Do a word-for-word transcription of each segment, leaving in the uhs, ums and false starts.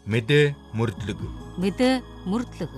Мэдээ мөрдлөг. Мэдээ мөрдлөг.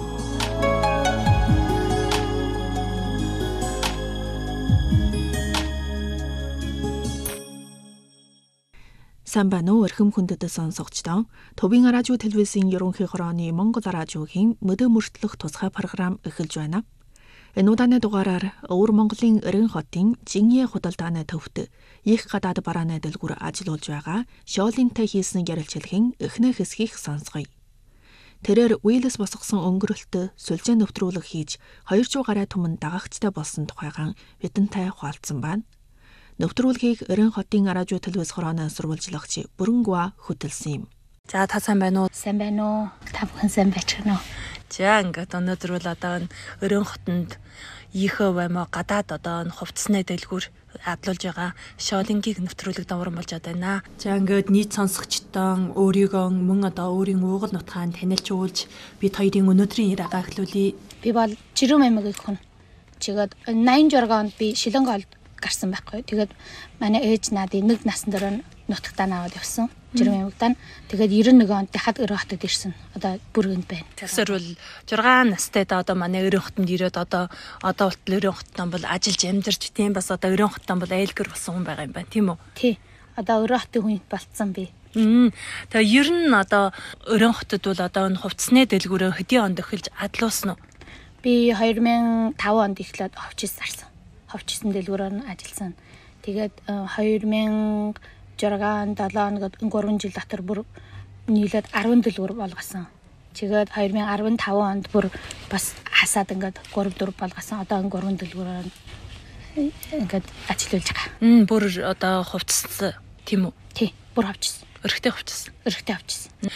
Сайн байна уу эрхэм хүндэт сонсогчдоо. Төвийн радио телевизийн ерөнхий хорооны Монгол радиогийн мэдээ мөрдлөх тусгай програм эхэлж байна. Энэ удааны дугаараар Өвөр Монголын Эрен хотын Жинье худалдааны төвд их гадаад барааны дэлгүүр ажиллуулж байгаа Шоолинтай хийсэн ярилцлагын эхнээ хэсгийг сонсгоё. Тэрээр Уилс босгосон өнгөрөлтөд сүлжээ нэвтрүүлэг хийж хоёр зуун гаруй түмэн дагагчтай болсон тухайгаан бидэнтэй хуваалцсан байна. Нэвтрүүлгийг Эрен хотын радио телевиз хорооны сурвалжлагч Бүрэнгуа хөтөлсөн юм. За та сайн байна уу? Сайн байна уу? Та бүхэн сайн байцгаана уу? За ингээд өнөөдөр бол одоо Эрен хотод ийхөө баймаа гадаад одоо хувцсны дэлгүүр адлуулж байгаа Шоолингийг нэвтрүүлэг давран болж байна. За ингээд нийт сонсогчдоо өөрийгөө мөн одоо өөрийн уугал нутгаан танилцуулж бид хоёрын өнөөдрийн яриагаа эхлүүлье. Би бол Жирүүм аймаг хүн. Чигээд найман жураг онд би Шилэнголд гарсан байхгүй. Тэгээд манай ээж надыг нэг насны дараа нутагтаа наваад явсан. Жирүүм аймагтаа. Тэгээд девяносто нэг онд дахиад Эрен хотод ирсэн. Одоо бүргэнд байна. Тэгэхээр бол зургаан настайд одоо манай Эрен хотод ирээд одоо одоо болтол Эрен хотод бол ажиллаж амьдарч тийм бас одоо Эрен хотод бол айлгэр болсон хүн байгаа юм байна тийм үү? Тий. Одоо Эрен хотын хүн болцсон би. Тэгээ ер нь одоо Эрен хотод бол одоо энэ хувцсны дэлгүүрээ хэдийн онд эхэлж адлуулсан уу? Би хоёр мянган таван онд эхлээд ховчис зарсан. Ховчисэн дэлгүүрээр ажилласан. Тэгээд хоёр мянган жургаан долоо гээд гурван жил дотор бүр нийлээд арван дэлгүүр болгосон. Тэгээд хоёр мянган арван таван онд бүр бас хасаад ингээд гурав дөрв болгосон. Одоо энэ гурван дэлгүүрээр ингээд ажиллаж байгаа. Мм бүр одоо хувцс тийм үү? Тий, бүр ховчис. Өрхтэй хувцс. Өрхтэй хувцис.